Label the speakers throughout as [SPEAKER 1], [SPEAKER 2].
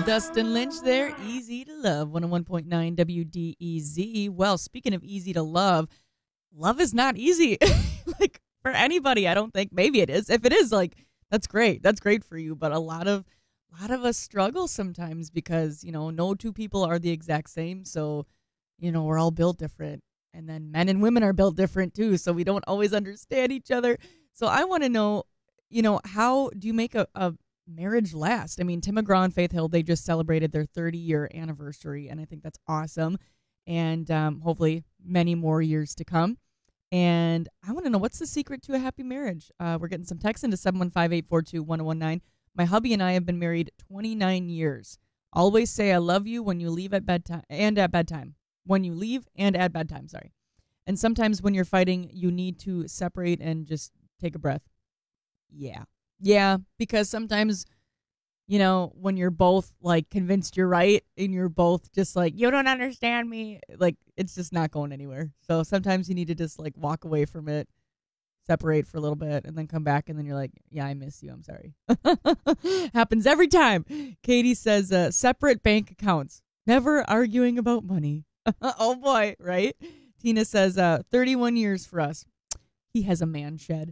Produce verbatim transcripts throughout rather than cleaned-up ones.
[SPEAKER 1] Dustin Lynch there. Easy to Love, one oh one point nine W D E Z. Well, speaking of easy to love, love is not easy. Like, for anybody, I don't think. Maybe it is. If it is, like, that's great. That's great for you. But a lot of a lot of us struggle sometimes because, you know, no two people are the exact same. So, you know, we're all built different. And then men and women are built different, too. So we don't always understand each other. So I want to know, you know, how do you make a, a marriage last? I mean, Tim McGraw and Faith Hill, they just celebrated their thirty-year anniversary, and I think that's awesome. And um, hopefully many more years to come. And I want to know, what's the secret to a happy marriage? Uh, we're getting some texts into seven one five, eight four two, one oh one nine. My hubby and I have been married twenty-nine years. Always say I love you when you leave at bedtime and at bedtime. When you leave and at bedtime, sorry. And sometimes when you're fighting, you need to separate and just take a breath. Yeah. Yeah, because sometimes, you know, when you're both, like, convinced you're right and you're both just like, you don't understand me, like, it's just not going anywhere. So sometimes you need to just, like, walk away from it, separate for a little bit, and then come back, and then you're like, yeah, I miss you, I'm sorry. Happens every time. Katie says, uh, separate bank accounts. Never arguing about money. Oh, boy, right? Tina says, uh, thirty-one years for us. He has a man shed.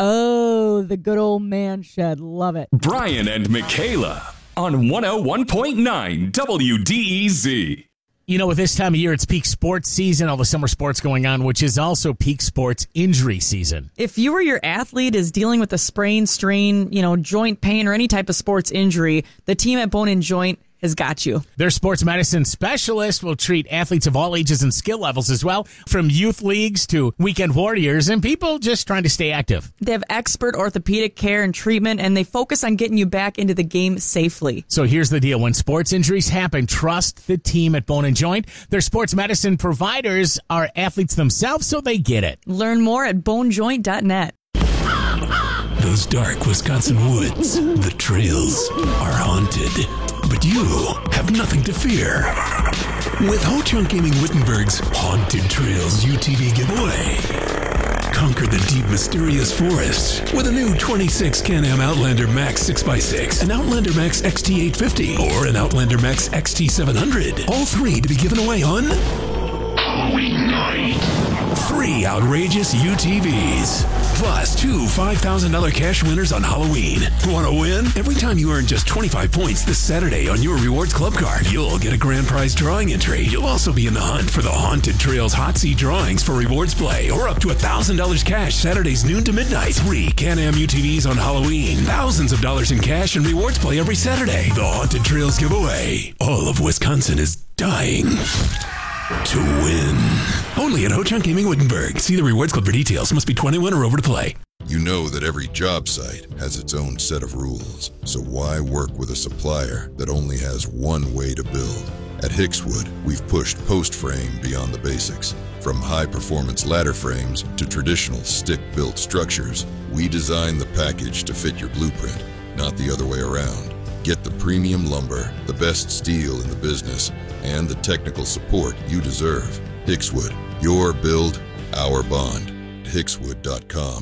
[SPEAKER 1] Oh, the good old man shed. Love it.
[SPEAKER 2] Brian and Michaela on one oh one point nine W D E Z.
[SPEAKER 3] You know, with this time of year, it's peak sports season, all the summer sports going on, which is also peak sports injury season.
[SPEAKER 1] If you or your athlete is dealing with a sprain, strain, you know, joint pain, or any type of sports injury, the team at Bone and Joint has got you.
[SPEAKER 3] Their sports medicine specialist will treat athletes of all ages and skill levels as well, from youth leagues to weekend warriors and people just trying to stay active.
[SPEAKER 1] They have expert orthopedic care and treatment, and they focus on getting you back into the game safely.
[SPEAKER 3] So here's the deal. When sports injuries happen, trust the team at Bone and Joint. Their sports medicine providers are athletes themselves, so they get it.
[SPEAKER 1] Learn more at bone joint dot net.
[SPEAKER 4] Those dark Wisconsin woods, the trails, are haunted. But you have nothing to fear. With Ho-Chunk Gaming Wittenberg's Haunted Trails U T V giveaway. Conquer the deep, mysterious forest with a new twenty-six Can-Am Outlander Max six by six, an Outlander Max X T eight fifty, or an Outlander Max X T seven hundred. All three to be given away on Halloween night. Three outrageous U T Vs. Plus two five thousand dollars cash winners on Halloween. Want to win? Every time you earn just twenty-five points this Saturday on your Rewards Club card, you'll get a grand prize drawing entry. You'll also be in the hunt for the Haunted Trails Hot Seat drawings for Rewards Play, or up to one thousand dollars cash Saturdays noon to midnight. Three Can-Am U T Vs on Halloween. Thousands of dollars in cash and Rewards Play every Saturday. The Haunted Trails giveaway. All of Wisconsin is dying to win. Only at Ho-Chunk Gaming Wittenberg. See the Rewards Club for details. Must be twenty-one or over to play.
[SPEAKER 5] You know that every job site has its own set of rules. So why work with a supplier that only has one way to build? At Hickswood, we've pushed post frame beyond the basics. From high-performance ladder frames to traditional stick-built structures, we design the package to fit your blueprint, not the other way around. Get the premium lumber, the best steel in the business, and the technical support you deserve. Hickswood, your build, our bond. Hickswood dot com.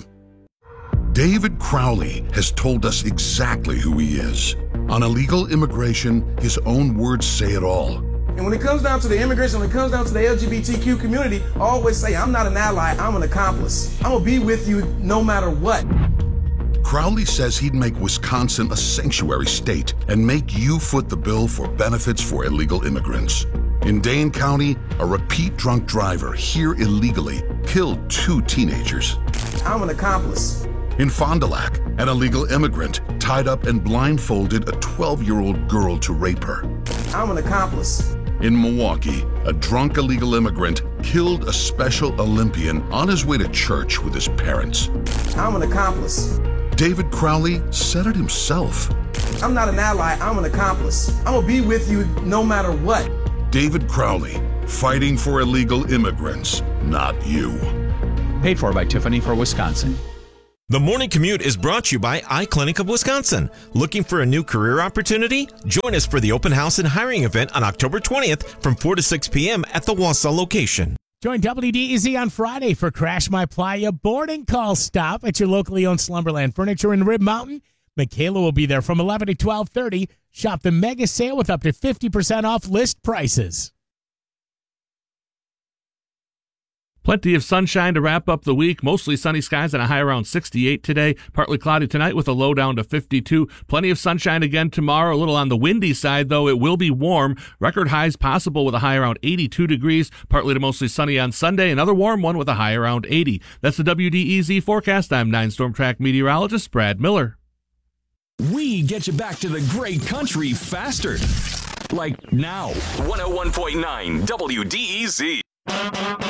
[SPEAKER 6] David Crowley has told us exactly who he is. On illegal immigration, his own words say it all.
[SPEAKER 7] And when it comes down to the immigration, when it comes down to the L G B T Q community, I always say, I'm not an ally, I'm an accomplice. I'm gonna be with you no matter what.
[SPEAKER 6] Crowley says he'd make Wisconsin a sanctuary state and make you foot the bill for benefits for illegal immigrants. In Dane County, a repeat drunk driver here illegally killed two teenagers.
[SPEAKER 7] I'm an accomplice.
[SPEAKER 6] In Fond du Lac, an illegal immigrant tied up and blindfolded a twelve-year-old girl to rape her.
[SPEAKER 7] I'm an accomplice.
[SPEAKER 6] In Milwaukee, a drunk illegal immigrant killed a Special Olympian on his way to church with his parents.
[SPEAKER 7] I'm an accomplice.
[SPEAKER 6] David Crowley said it himself.
[SPEAKER 7] I'm not an ally, I'm an accomplice. I'm gonna be with you no matter what.
[SPEAKER 6] David Crowley, fighting for illegal immigrants, not you.
[SPEAKER 8] Paid for by Tiffany for Wisconsin.
[SPEAKER 9] The Morning Commute is brought to you by iClinic of Wisconsin. Looking for a new career opportunity? Join us for the open house and hiring event on October twentieth from four to six p.m. at the Wausau location.
[SPEAKER 3] Join W D E Z on Friday for Crash My Playa boarding call stop at your locally owned Slumberland Furniture in Rib Mountain. Michaela will be there from eleven to twelve thirty. Shop the mega sale with up to fifty percent off list prices.
[SPEAKER 10] Plenty of sunshine to wrap up the week. Mostly sunny skies and a high around sixty-eight today. Partly cloudy tonight with a low down to fifty-two. Plenty of sunshine again tomorrow. A little on the windy side, though. It will be warm. Record highs possible with a high around eighty-two degrees. Partly to mostly sunny on Sunday. Another warm one with a high around eighty. That's the W D E Z forecast. I'm nine Storm Track meteorologist Brad Miller.
[SPEAKER 2] We get you back to the great country faster. Like now. one oh one point nine W D E Z.